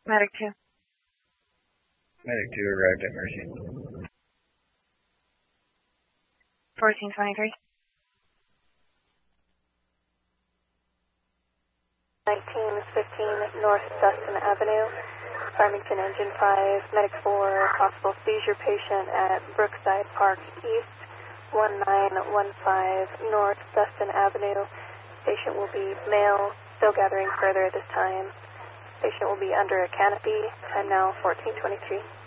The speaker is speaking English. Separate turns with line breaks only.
Medic 2.
Medic 2 arrived at Mercy.
1423.
1915 North Dustin Avenue, Farmington Engine 5, Medic 4, possible seizure patient at Brookside Park East, 1915 North Dustin Avenue. Patient will be male, still gathering further at this time. Patient will be under a canopy. Time now 1423.